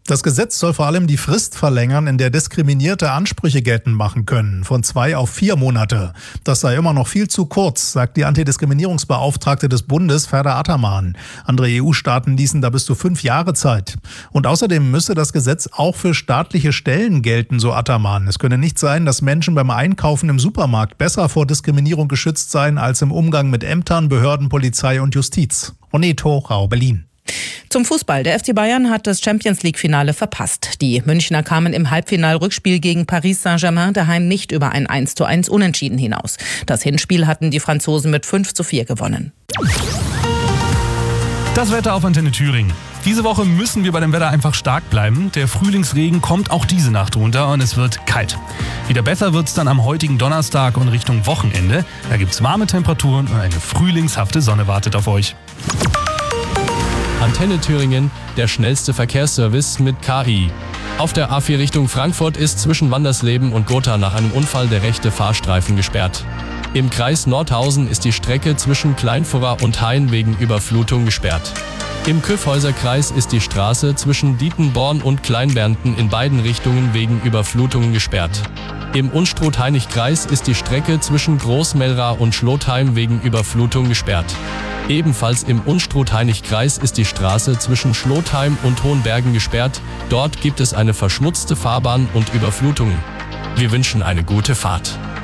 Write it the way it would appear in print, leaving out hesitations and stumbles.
Das Gesetz soll vor allem die Frist verlängern, in der Diskriminierte Ansprüche geltend machen können, von 2 auf 4 Monate. Das sei immer noch viel zu kurz, sagt die Antidiskriminierungsbeauftragte des Bundes, Ferda Ataman. Andere EU-Staaten ließen da bis zu 5 Jahre Zeit. Und außerdem müsse das Gesetz auch für staatliche Stellen gelten, so Ataman. Es könne nicht sein, dass Menschen beim Einkaufen im Supermarkt besser vor Diskriminierung geschützt seien als im Umgang mit Ämtern, Behörden, Polizei und Justiz. René Rau, Berlin. Zum Fußball. Der FC Bayern hat das Champions-League-Finale verpasst. Die Münchner kamen im Halbfinal-Rückspiel gegen Paris Saint-Germain daheim nicht über ein 1:1 Unentschieden hinaus. Das Hinspiel hatten die Franzosen mit 5:4 gewonnen. Das Wetter auf Antenne Thüringen. Diese Woche müssen wir bei dem Wetter einfach stark bleiben. Der Frühlingsregen kommt auch diese Nacht runter und es wird kalt. Wieder besser wird's dann am heutigen Donnerstag und Richtung Wochenende. Da gibt's warme Temperaturen und eine frühlingshafte Sonne wartet auf euch. Antenne Thüringen, der schnellste Verkehrsservice mit KI. Auf der A4 Richtung Frankfurt ist zwischen Wandersleben und Gotha nach einem Unfall der rechte Fahrstreifen gesperrt. Im Kreis Nordhausen ist die Strecke zwischen Kleinfurra und Hain wegen Überflutung gesperrt. Im Kyffhäuser-Kreis ist die Straße zwischen Dietenborn und Kleinbernten in beiden Richtungen wegen Überflutungen gesperrt. Im Unstrut-Hainich-Kreis ist die Strecke zwischen Großmelra und Schlotheim wegen Überflutung gesperrt. Ebenfalls im Unstrut-Hainich-Kreis ist die Straße zwischen Schlotheim und Hohenbergen gesperrt. Dort gibt es eine verschmutzte Fahrbahn und Überflutungen. Wir wünschen eine gute Fahrt.